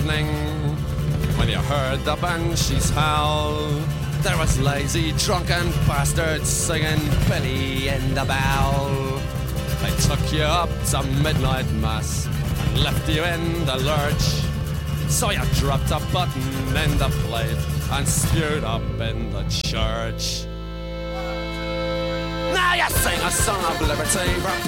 evening, when you heard the banshees howl, there was lazy, drunken bastards singing Billy in the Bell. They took you up to midnight mass and left you in the lurch. So you dropped a button in the plate and spewed up in the church. Now you sing a song of liberty.